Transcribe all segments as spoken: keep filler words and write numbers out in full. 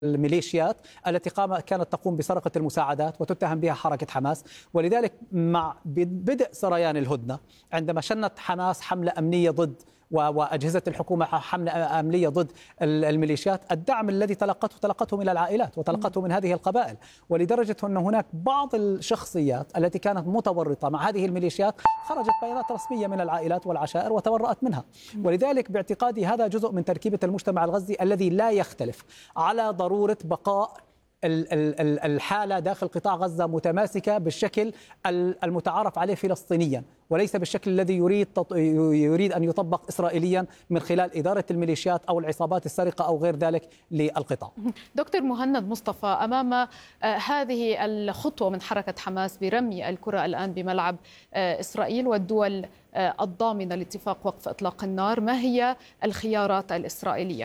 الميليشيات التي قام كانت تقوم بسرقة المساعدات وتتهم بها حركة حماس. ولذلك مع بدء سريان الهدنة عندما شنت حماس حملة أمنية ضد وأجهزة الحكومة حملة أمنية ضد الميليشيات، الدعم الذي تلقته تلقته من العائلات وتلقته من هذه القبائل، ولدرجة أن هناك بعض الشخصيات التي كانت متورطة مع هذه الميليشيات خرجت بيانات رسمية من العائلات والعشائر وتورأت منها. ولذلك باعتقادي هذا جزء من تركيبة المجتمع الغزي الذي لا يختلف على ضرورة بقاء الحالة داخل قطاع غزة متماسكة بالشكل المتعارف عليه فلسطينيا، وليس بالشكل الذي يريد يريد أن يطبق إسرائيليا من خلال إدارة الميليشيات أو العصابات السرقة أو غير ذلك للقطاع. دكتور مهند مصطفى، أمام هذه الخطوة من حركة حماس برمي الكرة الآن بملعب إسرائيل والدول الضامنة لاتفاق وقف إطلاق النار، ما هي الخيارات الإسرائيلية؟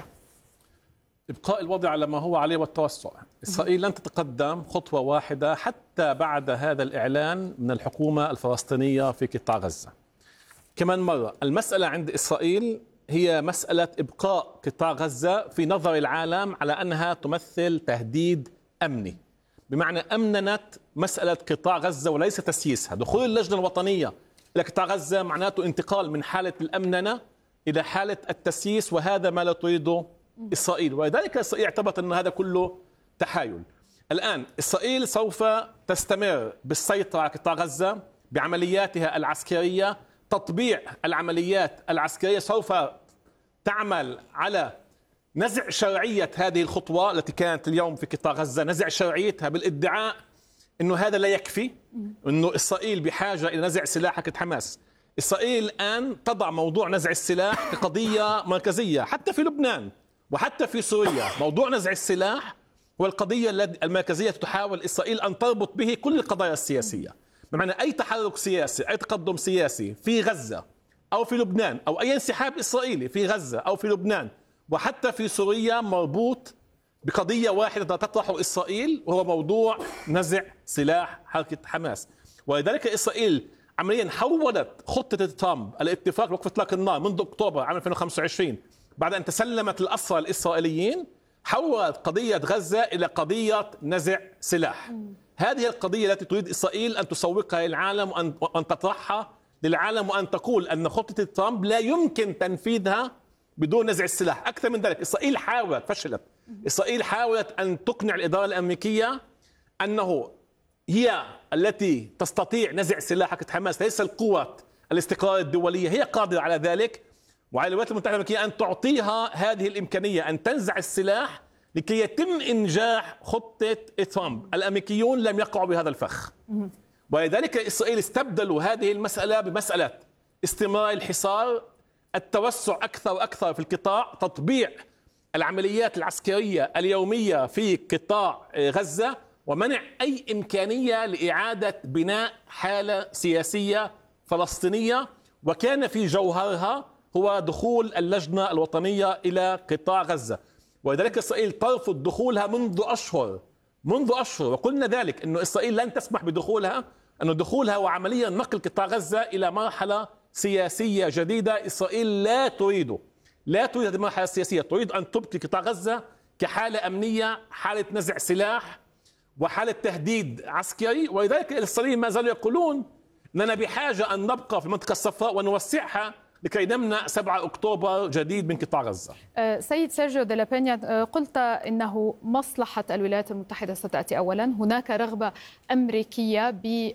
إبقاء الوضع على ما هو عليه والتوسع. إسرائيل لن تتقدم خطوة واحدة حتى بعد هذا الإعلان من الحكومة الفلسطينية في قطاع غزة. كمان مرة المسألة عند إسرائيل هي مسألة إبقاء قطاع غزة في نظر العالم على أنها تمثل تهديد أمني، بمعنى أمننت مسألة قطاع غزة وليس تسييسها. دخول اللجنة الوطنية إلى قطاع غزة معناته انتقال من حالة الأمننة إلى حالة التسييس، وهذا ما لا تريده إسرائيل. ولذلك إسرائيل اعتبرت أن هذا كله تحايل. الآن إسرائيل سوف تستمر بالسيطرة على قطاع غزة بعملياتها العسكرية. تطبيع العمليات العسكرية سوف تعمل على نزع شرعية هذه الخطوة التي كانت اليوم في قطاع غزة، نزع شرعيتها بالادعاء أنه هذا لا يكفي، أنه إسرائيل بحاجة إلى نزع سلاح حركة حماس. إسرائيل الآن تضع موضوع نزع السلاح كقضية مركزية حتى في لبنان وحتى في سوريا. موضوع نزع السلاح هو القضية المركزية تحاول إسرائيل أن تربط به كل القضايا السياسية، بمعنى أي تحرك سياسي، أي تقدم سياسي في غزة أو في لبنان، أو أي انسحاب إسرائيلي في غزة أو في لبنان وحتى في سوريا مربوط بقضية واحدة تطرح إسرائيل، وهو موضوع نزع سلاح حركة حماس. ولذلك إسرائيل عمليا حولت خطة ترامب الاتفاق لوقف إطلاق النار منذ أكتوبر عام ألفين وخمسة وعشرين بعد أن تسلمت الأسرى الإسرائيليين، حولت قضية غزة إلى قضية نزع سلاح. هذه القضية التي تريد إسرائيل أن تسوقها للعالم وأن, وأن تطرحها للعالم وأن تقول أن خطة ترامب لا يمكن تنفيذها بدون نزع السلاح. أكثر من ذلك، إسرائيل حاولت فشلت إسرائيل حاولت أن تقنع الإدارة الأمريكية أنه هي التي تستطيع نزع سلاح حركة حماس، ليس القوات الاستقرار الدولية هي قادرة على ذلك، وعلى الولايات المتحدة الأمريكية أن تعطيها هذه الإمكانية أن تنزع السلاح لكي يتم إنجاح خطة ترامب. الأمريكيون لم يقعوا بهذا الفخ، ولذلك إسرائيل استبدلوا هذه المسألة بمسألة استمرار الحصار، التوسع أكثر وأكثر في القطاع، تطبيع العمليات العسكرية اليومية في قطاع غزة، ومنع أي إمكانية لإعادة بناء حالة سياسية فلسطينية، وكان في جوهرها هو دخول اللجنة الوطنية إلى قطاع غزة. ولذلك إسرائيل ترفض دخولها منذ أشهر منذ أشهر وقلنا ذلك أن إسرائيل لن تسمح بدخولها، أن دخولها وعمليا نقل قطاع غزة إلى مرحلة سياسية جديدة. إسرائيل لا تريد لا تريد هذه المرحلة السياسية، تريد أن تبقي قطاع غزة كحالة أمنية، حالة نزع سلاح وحالة تهديد عسكري. ولذلك الإسرائيليين ما زالوا يقولون أننا بحاجة أن نبقى في المنطقة الصفراء ونوسعها لكي نمنع سبعة أكتوبر جديد من قطاع غزة. سيد سيرجيو دي لا بينيا، قلت إنه مصلحة الولايات المتحدة ستأتي أولا. هناك رغبة أمريكية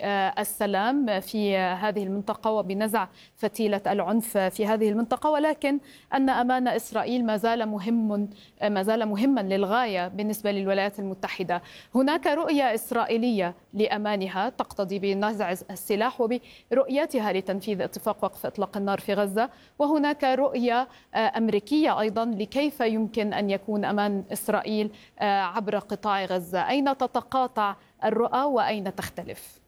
بالسلام في هذه المنطقة وبنزع فتيلة العنف في هذه المنطقة، ولكن أن أمان إسرائيل ما زال مهم ما زال مهما للغاية بالنسبة للولايات المتحدة. هناك رؤية إسرائيلية لأمانها تقتضي بنزع السلاح وبرؤيتها لتنفيذ اتفاق وقف إطلاق النار في غزة، وهناك رؤية أمريكية أيضا لكيف يمكن أن يكون أمان إسرائيل عبر قطاع غزة. أين تتقاطع الرؤى وأين تختلف؟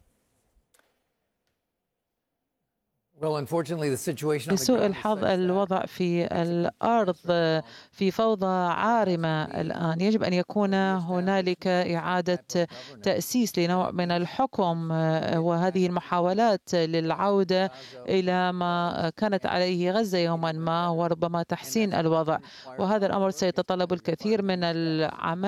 لسوء الحظ الوضع في الأرض في فوضى عارمة الآن. يجب أن يكون هنالك إعادة تأسيس لنوع من الحكم، وهذه المحاولات للعودة إلى ما كانت عليه غزة يوما ما وربما تحسين الوضع، وهذا الأمر سيتطلب الكثير من العمل.